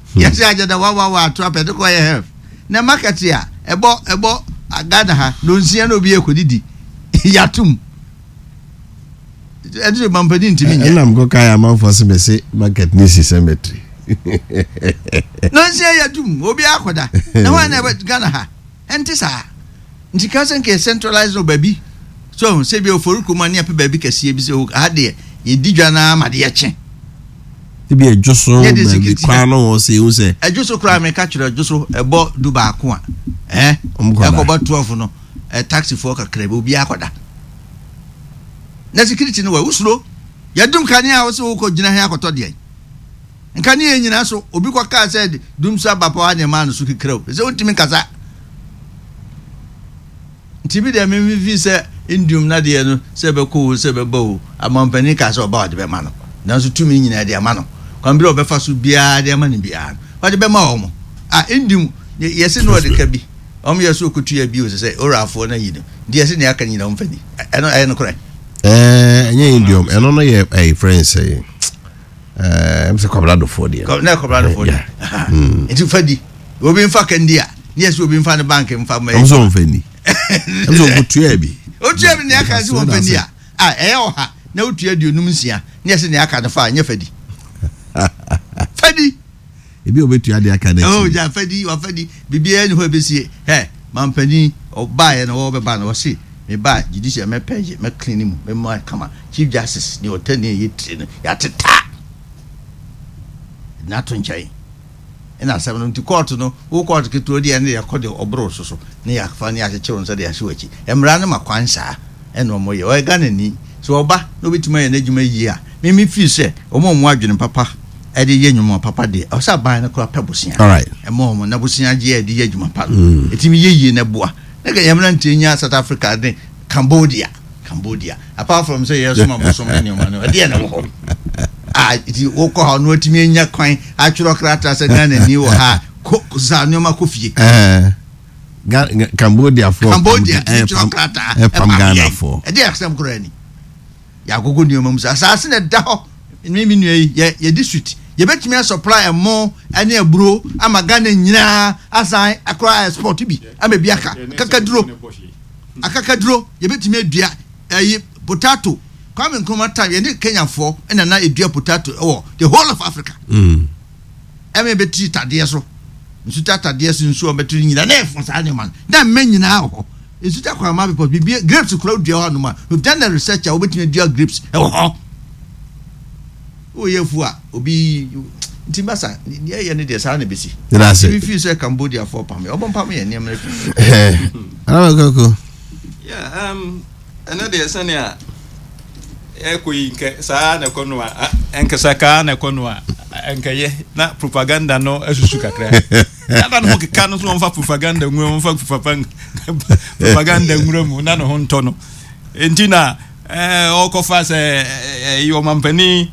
Yes, I just wa trap it ko ye. Na market ya ebo agada ha don sia no bi ekodidi. Yatum. Edu mampani ntimi nya. Na mgo kaya man for se market ni cemetery. No sia yatum obi akoda. Na wa na Ghana ha. Enti sa. Nti ka sen ke centralize no baby. So se bi oforuku mani ape baby kase bi se o ade ye didwa na made ye che. Tibi ejoso baby kwa no wo se ejoso kra me ka kire ejoso ebo du ba ko a yakoba 12 no taxi for ka krebe obi akoda na security no wa usuro yadum kane a wo se wo ko gina he akoto de nkane ye nyina so obi kwa ka said dum so abapa wa ne man so kikrew se wontimi kasa ntibi de me vi se indium na de no se be ko se be bo amampani ka so ba de be ma no na so tumi nyina de ma no kwambira obefa so bia de ma ne bia wa de be ma omo indium yesi no de ka bi omo yeso okutu ya bi o se orafo na yino de yesi ne aka nyina omfani eno kora enye indium eno no ye friends say mse kobrado for dia na kobrado for dia itu fadi obi mfa kandi a yesi obi mfa ne bank mfa ma omso omfani omso okutu ya bi otu ya bi ne aka si omfani a oha na otu ya di onum nsia ne yesi ne aka ne fa anya fadi fadi ebi obetu ade aka na oh ja fadi wa fadi bibia ni ho besie mampani obaye na wo beba na wo si me ba judicial me page me clean mu me ma kama chief justice ni otani yitri ya teta na to nchai ina sabe no court no wo court ke to dia ne ya kode obro so ne ya fa ne ya chechero nsa de ya shiwachi emra na makwansa eno mo ye o ga na ni so oba no bitima ye na djuma yi a me fi se omo adwene papa ede ye nwuma papa de o sa ban na kura pebosia all right emo na bosia je ede ye djuma pa etimi ye na boa na ga yamra ntenya South Africa de Cambodia apart from say yes ma bosom na nyoma no ede na wo iti wo ko ha no etimi enya kwan atworo krata se Ghana ni wo ha ko za nyoma ko fie Cambodia atworo krata from Ghana for ede aksam kurani ya gogo nyoma musa asase na da ho mimi nui ye district ye betimi supply more ane aburo ama Ghana nyina asan akra export bi ama bi aka akakaduro ye betimi adua potato kwame nkoma time ye Kenya for na edua potato the whole of Africa ame beti tade so nsu tade so nsu obetiri nyina na efo sa ne man na men nyina ho nsu ta kwa ma be bi grapes kura dua ho no ma we've done the research we betimi dua grapes Oyefua obi ntimasa ye ne de sa na besi we feel say Cambodia for pam obon pam ye ne amre Koko yeah ana de sania ekoyi nke sa na kono a enka saka na kono a enka ye na propaganda no asusu kakra ya no kika no so mfa propaganda nwura mfa propaganda nwura mu na no honto no entina okofa se yo mampani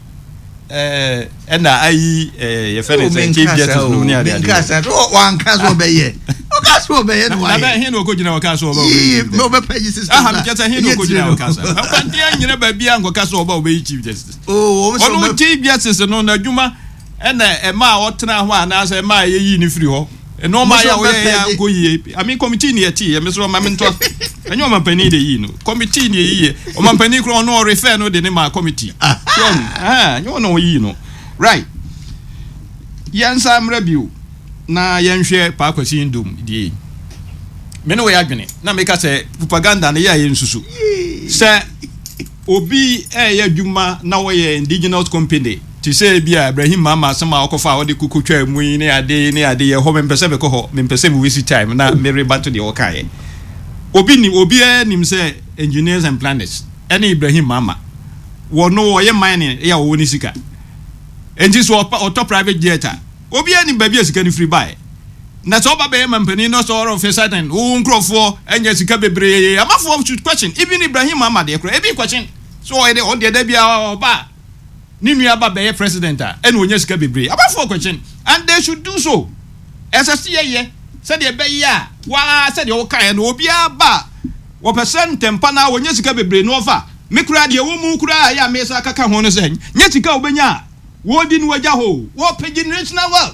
ena ayi ye fere se chief justice no ni ade nkasa wan kaso beye o kaso beye no wa na hin no ko gina wa kaso oba no be page system aha mketa hin no ko gina wa kaso akwantia nyina ba bia ngo kaso oba oba chief justice o chief justice no na djuma ena ema otena ho anase ema ye yi ni free ho no ma ya we ya ngo yi ami committee ni eti ye meso ma mento enyo ma pani de yi no committee ni yi o ma pani kro no refer no de ne ma committee nyo no yi no right yansa mrabio na yenhwe pa kwasi ndum die me no we adwene na me ka se propaganda na ya yensusu se obi ya dwuma na wo ye indigenous company ti se bia Ibrahim mama sama okofa wo de kukutwa mu ni ade ye ho mempese be ko ho mempese mu wisi time na me rebato de okaye obi nim se engineers and planners any Ibrahim mama wo no wo ye mining ya wo ni sika enji so auto private jet obi ani ba bia sika ni free buy na so ba be mampani no so of certain wo nkrofo enya sika bebre amafo should question even Ibrahim mama de kro ebi question so on de bia oba ni nua ba be president and wonya sika bebre amafo question and they should do so SSC ye said de be ya wa said de wo kan no obi aba wo percent tempa na wonya sika bebre no ofa me kura de wo mu kura ya me sa kaka ho no se nya sika obenya wo di no wagya ho wo pe generational wealth